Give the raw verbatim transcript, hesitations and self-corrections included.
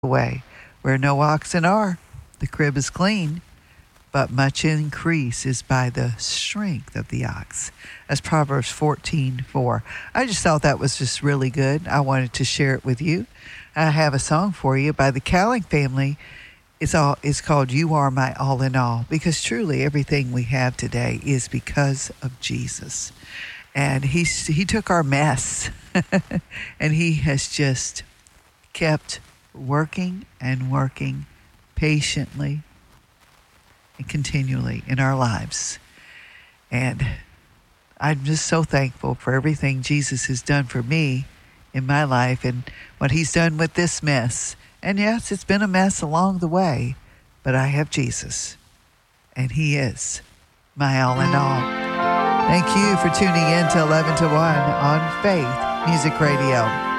way. Where no oxen are, the crib is clean, but much increase is by the strength of the ox. That's Proverbs fourteen four. I just thought that was just really good. I wanted to share it with you. I have a song for you by the Cowling family. It's all it's called You Are My All in All, because truly everything we have today is because of Jesus. And he, he took our mess and he has just kept working and working patiently and continually in our lives. And I'm just so thankful for everything Jesus has done for me in my life and what he's done with this mess. And yes, it's been a mess along the way, but I have Jesus, and he is my all in all. Thank you for tuning in to eleven to one on Faith Music Radio.